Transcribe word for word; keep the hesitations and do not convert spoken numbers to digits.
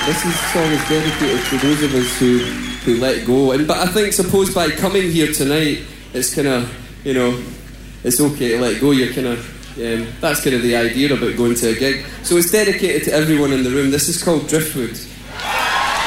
This is, song is dedicated to those of us who, who let go. And but I think, suppose by coming here tonight, it's kind of, you know, it's okay to let go. You're kind of, um, that's kind of the idea about going to a gig. So it's dedicated to everyone in the room. This is called Driftwood.